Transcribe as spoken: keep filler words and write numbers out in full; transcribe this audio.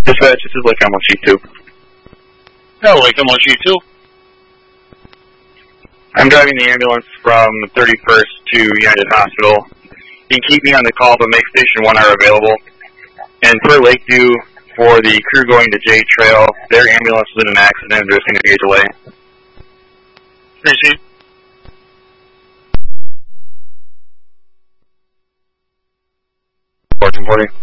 Dispatch, this is Lake M one Chief two. Yeah, Lake M one Chief two. I'm driving the ambulance from thirty-first to United Hospital. You can keep me on the call, but make Station one R available. And per Lakeview, for the crew going to J Trail, their ambulance was in an accident. There's going to be a delay. Appreciate. fourteen forty.